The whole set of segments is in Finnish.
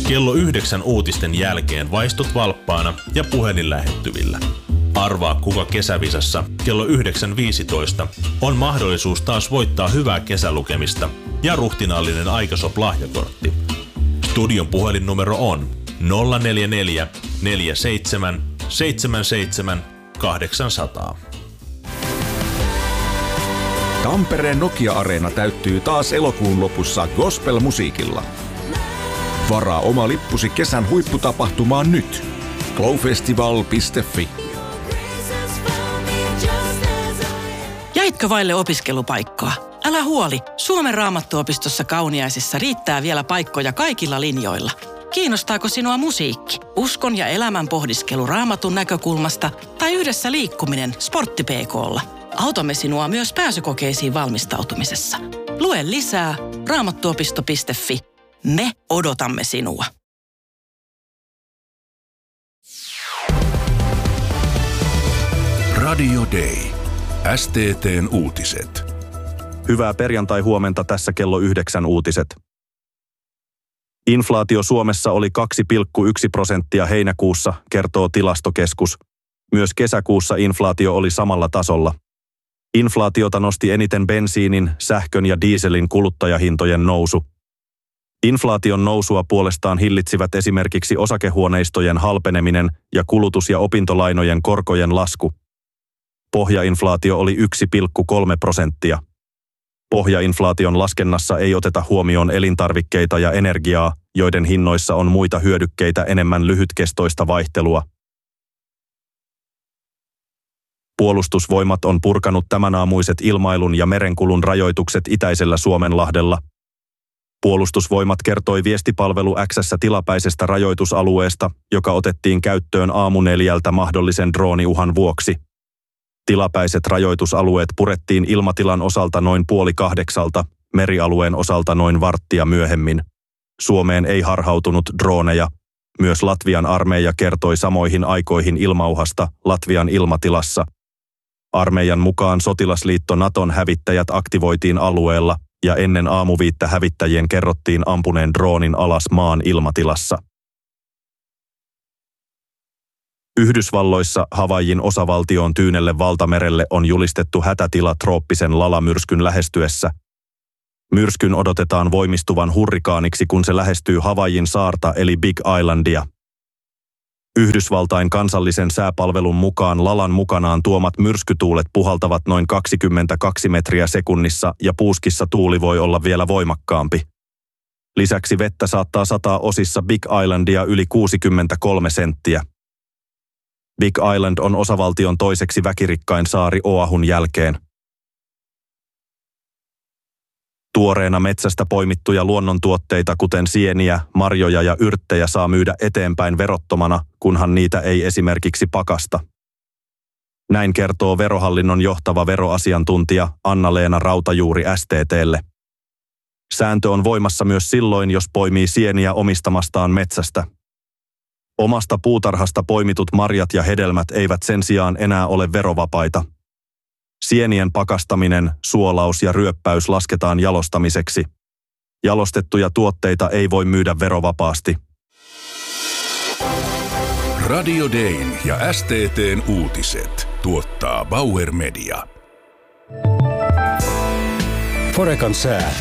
Kello 9 uutisten jälkeen vaistut valppaana ja puhelin lähettyvillä. Arvaa kuka kesävisassa kello 9.15 on mahdollisuus taas voittaa hyvää kesälukemista ja ruhtinaallinen Aikasop-lahjakortti. Studion puhelinnumero on 044 47 77 800. Tampereen Nokia-areena täyttyy taas elokuun lopussa gospel-musiikilla. Varaa oma lippusi kesän huipputapahtumaan nyt. glowfestival.fi. Jäitkö vaille opiskelupaikkaa? Älä huoli, Suomen Raamattuopistossa Kauniaisissa riittää vielä paikkoja kaikilla linjoilla. Kiinnostaako sinua musiikki, uskon ja elämän pohdiskelu Raamatun näkökulmasta tai yhdessä liikkuminen Sportti PK:lla? Autamme sinua myös pääsykokeisiin valmistautumisessa. Lue lisää raamattuopisto.fi. Me odotamme sinua. Radio Day. STT:n uutiset. Hyvää perjantai-huomenta, tässä kello 9 uutiset. Inflaatio Suomessa oli 2,1% heinäkuussa, kertoo Tilastokeskus. Myös kesäkuussa inflaatio oli samalla tasolla. Inflaatiota nosti eniten bensiinin, sähkön ja dieselin kuluttajahintojen nousu. Inflaation nousua puolestaan hillitsivät esimerkiksi osakehuoneistojen halpeneminen ja kulutus- ja opintolainojen korkojen lasku. Pohjainflaatio oli 1,3%. Pohjainflaation laskennassa ei oteta huomioon elintarvikkeita ja energiaa, joiden hinnoissa on muita hyödykkeitä enemmän lyhytkestoista vaihtelua. Puolustusvoimat on purkanut tämänaamuiset ilmailun ja merenkulun rajoitukset itäisellä Suomenlahdella. Puolustusvoimat kertoi viestipalvelu X:ssä tilapäisestä rajoitusalueesta, joka otettiin käyttöön 4:00 mahdollisen drooniuhan vuoksi. Tilapäiset rajoitusalueet purettiin ilmatilan osalta noin 7:30, merialueen osalta noin varttia myöhemmin. Suomeen ei harhautunut drooneja. Myös Latvian armeija kertoi samoihin aikoihin ilmauhasta Latvian ilmatilassa. Armeijan mukaan sotilasliitto Naton hävittäjät aktivoitiin alueella ja ennen aamuviittä hävittäjien kerrottiin ampuneen droonin alas maan ilmatilassa. Yhdysvalloissa Havaijin osavaltioon Tyynelle valtamerelle on julistettu hätätila trooppisen Lala-myrskyn lähestyessä. Myrskyn odotetaan voimistuvan hurrikaaniksi, kun se lähestyy Havaijin saarta eli Big Islandia. Yhdysvaltain kansallisen sääpalvelun mukaan Lalan mukanaan tuomat myrskytuulet puhaltavat noin 22 metriä sekunnissa ja puuskissa tuuli voi olla vielä voimakkaampi. Lisäksi vettä saattaa sataa osissa Big Islandia yli 63 senttiä. Big Island on osavaltion toiseksi väkirikkain saari Oahun jälkeen. Tuoreena metsästä poimittuja luonnontuotteita, kuten sieniä, marjoja ja yrttejä, saa myydä eteenpäin verottomana, kunhan niitä ei esimerkiksi pakasta. Näin kertoo Verohallinnon johtava veroasiantuntija Anna-Leena Rautajuuri STT:lle. Sääntö on voimassa myös silloin, jos poimii sieniä omistamastaan metsästä. Omasta puutarhasta poimitut marjat ja hedelmät eivät sen sijaan enää ole verovapaita. Sienien pakastaminen, suolaus ja ryöppäys lasketaan jalostamiseksi. Jalostettuja tuotteita ei voi myydä verovapaasti. Radio Dayn ja STT:n uutiset tuottaa Bauer Media. Forecan sää.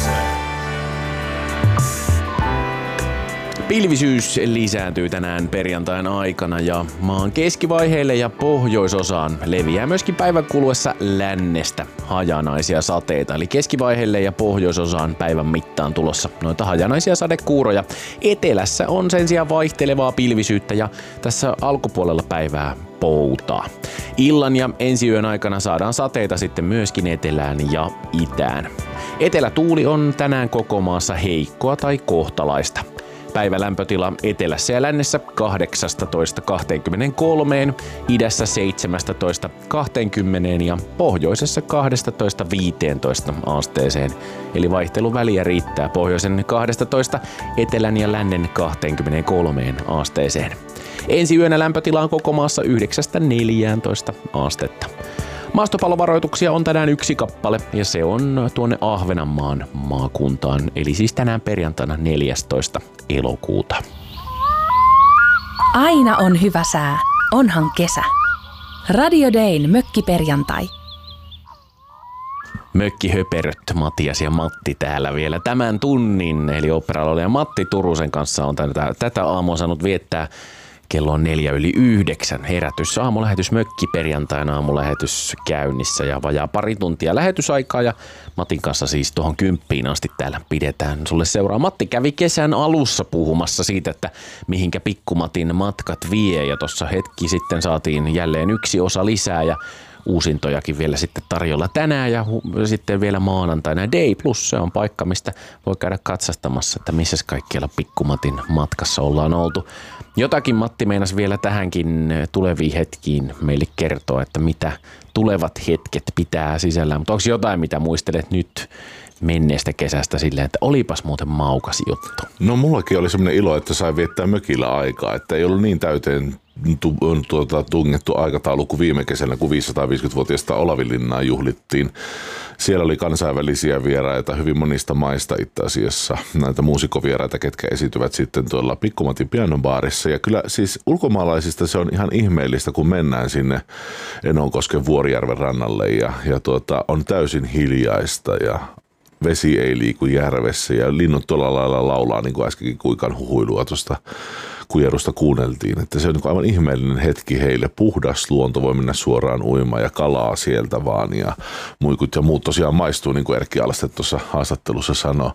Pilvisyys lisääntyy tänään perjantain aikana ja maan keskivaiheille ja pohjoisosaan leviää myöskin päivän kuluessa lännestä hajanaisia sateita. Eli keskivaiheille ja pohjoisosaan päivän mittaan tulossa noita hajanaisia sadekuuroja. Etelässä on sen sijaan vaihtelevaa pilvisyyttä ja tässä alkupuolella päivää poutaa. Illan ja ensi yön aikana saadaan sateita sitten myöskin etelään ja itään. Etelätuuli on tänään koko maassa heikkoa tai kohtalaista. Päivälämpötila etelässä ja lännessä 18-23, idässä 17-20 ja pohjoisessa 12-15 asteeseen. Eli vaihteluväliä riittää pohjoisen 12, etelän ja lännen 23 asteeseen. Ensi yönä lämpötila on koko maassa 9-14 astetta. Maastopallovaroituksia on tänään 1 kappale ja se on tuonne Ahvenanmaan maakuntaan, eli siis tänään perjantaina 14. elokuuta. Aina on hyvä sää, onhan kesä. Radio Dayn mökkiperjantai. Mökkihöperöt Matias ja Matti täällä vielä tämän tunnin, eli oopperalaulaja Matti Turusen kanssa on tätä aamua saanut viettää. Kello on 8:04. Herätys, aamulähetys, mökkiperjantaina aamulähetys käynnissä ja vajaa pari tuntia lähetysaikaa ja Matin kanssa siis tuohon 10 asti täällä pidetään sulle seuraa. Matti kävi kesän alussa puhumassa siitä, että mihinkä Pikkumatin matkat vie ja tuossa hetki sitten saatiin jälleen 1 osa lisää ja uusintojakin vielä sitten tarjolla tänään ja sitten vielä maanantaina. Day Plus, se on paikka, mistä voi käydä katsastamassa, että missä kaikkialla Pikkumatin matkassa ollaan oltu. Jotakin Matti meinasi vielä tähänkin tuleviin hetkiin meille kertoa, että mitä tulevat hetket pitää sisällään. Mutta onko jotain, mitä muistelet nyt menneestä kesästä silleen, että olipas muuten maukas juttu? No mullakin oli semmoinen ilo, että sai viettää mökillä aikaa, että ei ollut niin täyteen tungettu aikataulu kuin viime kesänä, kun 550-vuotiaista Olavinlinnaa juhlittiin. Siellä oli kansainvälisiä vieraita hyvin monista maista itse asiassa, näitä muusikkovieraita, ketkä esityvät sitten tuolla Pikkumatin pianobaarissa. Ja kyllä siis ulkomaalaisista se on ihan ihmeellistä, kun mennään sinne Enonkosken Vuorijärven rannalle ja on täysin hiljaista ja vesi ei liiku järvessä ja linnut tuolla lailla laulaa, niin kuin äskenkin Kuikan huhuilua tuosta kujerusta kuunneltiin, että se on aivan ihmeellinen hetki heille. Puhdas luonto, voi mennä suoraan uimaan ja kalaa sieltä vaan ja muikut ja muut tosiaan maistuu, niin kuin Erkki Alaste tuossa haastattelussa sanoi.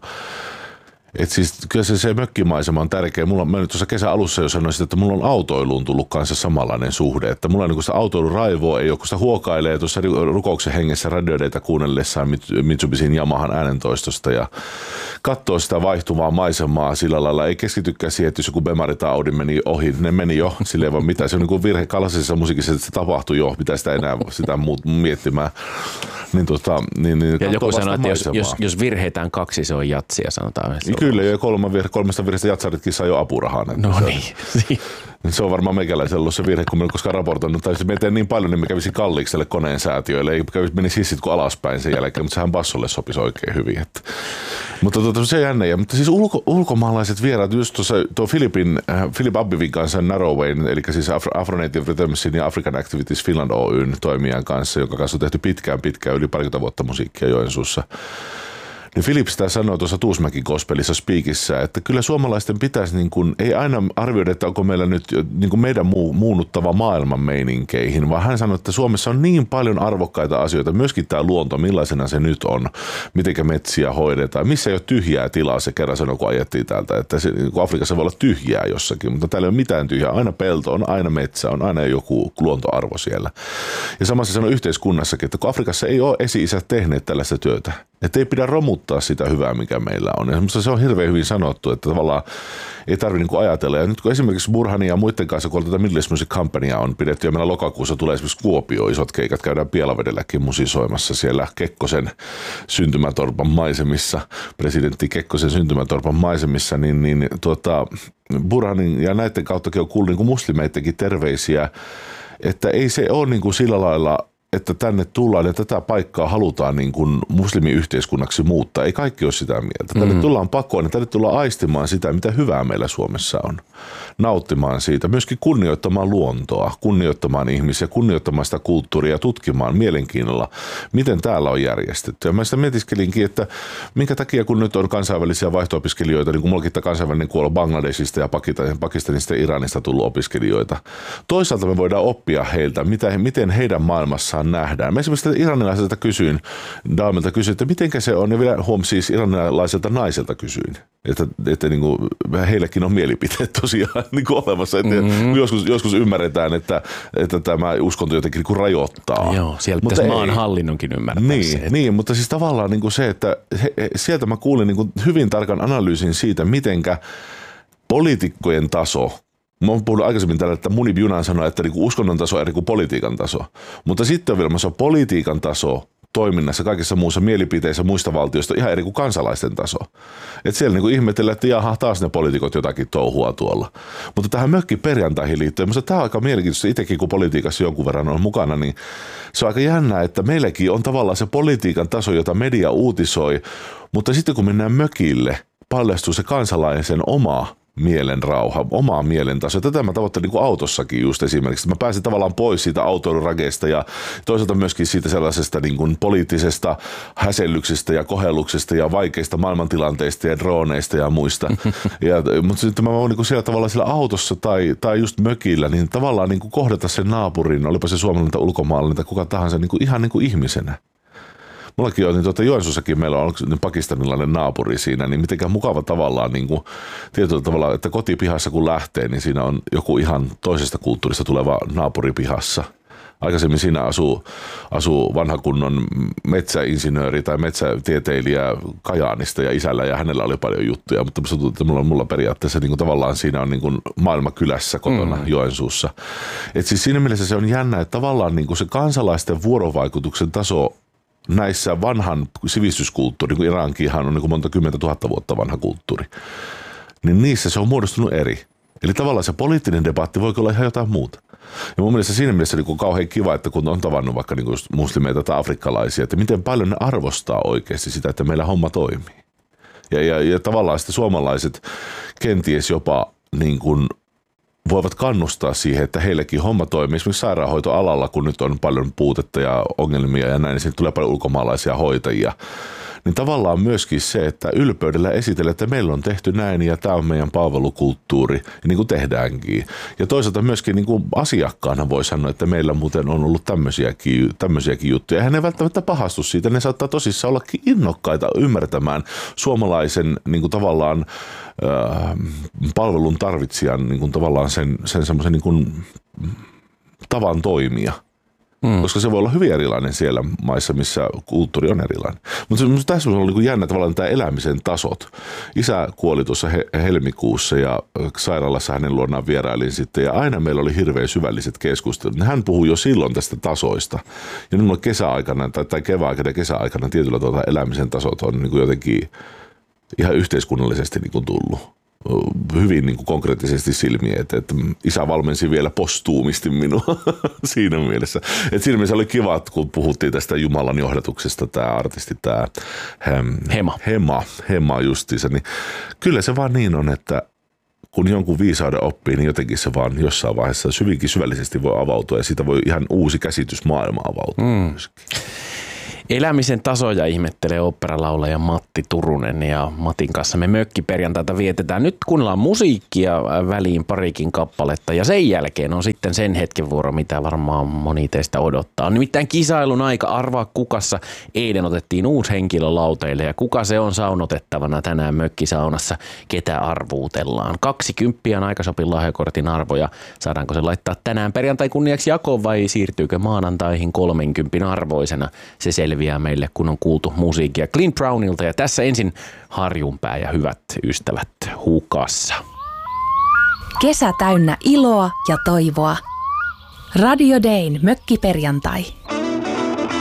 Että siis kyllä se mökkimaisema on tärkeä. Mä nyt tuossa kesän alussa jo sanoin, että mulla on autoiluun tullut kanssa samanlainen suhde. Että mulla on niin sitä autoiluraivoa, ei ole kun sitä huokailee tuossa rukouksen hengessä radiodeita kuunnellessaan Mitsubishin Yamahan äänentoistosta ja katsoo sitä vaihtuvaa maisemaa sillä lailla. Ei keskitykään siihen, että jos joku Bemari tai Audi meni ohi, ne meni jo silleen vaan mitä. Se on niin kuin virhe klassisessa musiikissa, että se tapahtui jo, pitää sitä enää sitä miettimään. Ja joku sanoo, että jos virheitään 2, se on jatsia, sanotaan. Kyllä, jo 3 virheistä jatsaritkin saa jo apurahaa. No niin. Se on varmaan meikäläisellä ollut se virhe, kun me ei koskaan raportoinut. Tai jos me teen niin paljon, niin me kävisi kalliikselle koneen säätiöille. Ei menisi hissit kuin alaspäin sen jälkeen, mutta sehän bassolle sopisi oikein hyvin. Mutta se jännä. Mutta siis ulkomaalaiset vieraat, just tuo Philip Abbivin kanssa Narrowayn, eli siis Afro-Native Rhythmsin ja African Activities Finland Oyn toimijan kanssa, joka kanssa on tehty pitkään yli 20 vuotta musiikkia Joensuussa. Niin Philip sitä sanoi tuossa Tuusmäkin gospelissa Speakissä, että kyllä suomalaisten pitäisi, niin kuin, ei aina arvioida, että onko meillä nyt niin kuin meidän muunnuttava maailman meininkeihin, vaan hän sanoi, että Suomessa on niin paljon arvokkaita asioita, myöskin tämä luonto, millaisena se nyt on, mitenkä metsiä hoidetaan, missä ei ole tyhjää tilaa, se kerran sanoi, kun ajettiin täältä, että se, niin Afrikassa voi olla tyhjää jossakin, mutta täällä ei ole mitään tyhjää, aina pelto, on aina metsä, on aina joku luontoarvo siellä. Ja samassa sanoi yhteiskunnassakin, että kun Afrikassa ei ole esi-isät tehneet tällaista työtä, että ei pidä romuttaa sitä hyvää, mikä meillä on. Ja se on hirveän hyvin sanottu, että tavallaan ei tarvitse niin ajatella. Ja nyt kun esimerkiksi Burhanin ja muiden kanssa, kun tätä Middle East Music Companyaa on pidetty, ja meillä lokakuussa tulee esimerkiksi Kuopio, isot keikat, käydään Pielavedelläkin musisoimassa siellä Kekkosen syntymätorpan maisemissa, presidentti Kekkosen syntymätorpan maisemissa, niin Burhanin ja näiden kauttakin on kuullut niin muslimeidenkin terveisiä, että ei se ole niin kuin sillä lailla, että tänne tullaan ja tätä paikkaa halutaan niin kuin muslimiyhteiskunnaksi muuttaa. Ei kaikki ole sitä mieltä. Tänne tullaan pakoon ja tänne tullaan aistimaan sitä, mitä hyvää meillä Suomessa on. Nauttimaan siitä, myöskin kunnioittamaan luontoa, kunnioittamaan ihmisiä, kunnioittamaan sitä kulttuuria ja tutkimaan mielenkiinnolla, miten täällä on järjestetty. Ja mä sitä mietiskelinkin, että minkä takia kun nyt on kansainvälisiä vaihto-opiskelijoita, niin kuin mullakin kansainvälinen kuolo Bangladesista ja Pakistanista ja Iranista tullut opiskelijoita. Toisaalta me voidaan oppia heiltä, miten heidän maailmassaan nähdään. Mä esimerkiksi iranilaiselta kysyin, Daamilta kysyin, että mitenkä se on, ja vielä siis iranilaiselta naiselta kysyin, että niin kuin, heillekin on mielipiteet tosiaan niin kuin olemassa, että joskus ymmärretään, että tämä uskonto jotenkin niin kuin rajoittaa. Joo, siellä pitäisi maan hallinnonkin ymmärtää niin, mutta siis tavallaan niin kuin se, että sieltä mä kuulin niin kuin hyvin tarkan analyysin siitä, mitenkä poliitikkojen taso. Mä oon puhunut aikaisemmin tällä, että Munib Junan sanoi, että niinku uskonnon taso eri kuin politiikan taso. Mutta sitten on vielä politiikan taso, toiminnassa, kaikissa muussa mielipiteissä muista valtioista ihan eri kuin kansalaisten taso. Että siellä niin ihmetellään, että jaha, taas ne poliitikot jotakin touhua tuolla. Mutta tähän mökkiperjantaihin liittyen, minusta tämä on aika mielenkiintoista. Itsekin kun politiikassa jonkun verran on mukana, niin se on aika jännää, että meilläkin on tavallaan se politiikan taso, jota media uutisoi, mutta sitten kun mennään mökille, paljastuu se kansalaisen oma mielenrauha, omaa mielentasoa. Tätä mä tavoittelin niin autossakin just esimerkiksi. Mä pääsin tavallaan pois siitä autoilurageista ja toisaalta myöskin siitä sellaisesta niin kuin poliittisesta häsellyksestä ja kohelluksesta ja vaikeista maailmantilanteista ja droneista ja muista. Mutta sitten mä voin niin kuin siellä tavallaan siellä autossa tai just mökillä, niin tavallaan niin kuin kohdata sen naapurin, olipa se suomalainen tai ulkomaalainen tai kuka tahansa niin kuin ihan niin kuin ihmisenä. Mullakin on, niin Joensuussakin meillä on pakistanilainen naapuri siinä, niin mitenkään mukava tavallaan niin kuin, tietyllä tavalla, että kotipihassa kun lähtee, niin siinä on joku ihan toisesta kulttuurista tuleva naapuri pihassa. Aikaisemmin siinä asuu vanha kunnon metsäinsinööri tai metsätieteilijä Kajaanista ja isällä ja hänellä oli paljon juttuja, mutta tuntuu, että mulla periaatteessa niin kuin tavallaan siinä on niin kuin maailmakylässä kotona Joensuussa. Et siis siinä mielessä se on jännä, että tavallaan niin kuin se kansalaisten vuorovaikutuksen taso näissä vanhan sivistyskulttuuri, kun Irankihan on niin kuin monta 10 000 vuotta vanha kulttuuri, niin niissä se on muodostunut eri. Eli tavallaan se poliittinen debatti voi olla ihan jotain muuta. Ja mun mielestä siinä mielessä niin on kauhean kiva, että kun on tavannut vaikka niin kuin muslimeita tai afrikkalaisia, että miten paljon ne arvostaa oikeasti sitä, että meillä homma toimii. Ja tavallaan sitten suomalaiset kenties jopa niin kuin voivat kannustaa siihen, että heillekin homma toimii. Esimerkiksi sairaanhoitoalalla, kun nyt on paljon puutetta ja ongelmia ja näin, niin siitä tulee paljon ulkomaalaisia hoitajia. Niin tavallaan myöskin se, että ylpeydellä esitellä, että meillä on tehty näin ja tämä on meidän palvelukulttuuri, ja niin kuin tehdäänkin. Ja toisaalta myöskin niin kuin asiakkaana voi sanoa, että meillä muuten on ollut tämmöisiäkin juttuja. Eihän ne välttämättä pahastu siitä, ne saattaa tosissaan ollakin innokkaita ymmärtämään suomalaisen niin kuin tavallaan palvelun tarvitsijan niin kuin tavallaan sen semmoisen niin kuin tavan toimia. Koska se voi olla hyvin erilainen siellä maissa, missä kulttuuri on erilainen. Mutta tässä on ollut jännä tavallaan tämä elämisen tasot. Isä kuoli tuossa helmikuussa ja sairaalassa hänen luonaan vierailin sitten. Ja aina meillä oli hirveän syvälliset keskustelut. Hän puhui jo silloin tästä tasoista. Ja nyt kesäaikana tai kevääaikana ja kesäaikana tietyllä elämisen tasot on niin kuin jotenkin ihan yhteiskunnallisesti niin kuin tullut hyvin niin kuin konkreettisesti silmiin, että isä valmensi vielä postuumisti minua siinä mielessä. Että siinä mielessä oli kiva, kun puhuttiin tästä Jumalan johdatuksesta, tämä artisti, tämä Hema justiinsa, niin kyllä se vaan niin on, että kun jonkun viisauden oppii, niin jotenkin se vaan jossain vaiheessa hyvinkin syvällisesti voi avautua ja siitä voi ihan uusi käsitys maailmaa avautua myöskin. Elämisen tasoja ihmettelee oopperalaulaja Matti Turunen ja Matin kanssa me mökkiperjantaita vietetään. Nyt kuunnellaan musiikkia väliin parikin kappaletta ja sen jälkeen on sitten sen hetken vuoro, mitä varmaan moni teistä odottaa. On nimittäin kisailun aika, arvaa kukassa. Eilen otettiin uusi henkilö lauteille ja kuka se on saunotettavana tänään mökkisaunassa, ketä arvuutellaan. 20 on aikasopin lahjakortin arvo ja saadaanko se laittaa tänään perjantai kunniaksi jakoon vai siirtyykö maanantaihin 30 arvoisena? Se selviää meille, kun on kuultu musiikkia Clint Brownilta ja tässä ensin Harjunpää ja hyvät ystävät hukassa. Kesä täynnä iloa ja toivoa. Radio Dayn mökkiperjantai.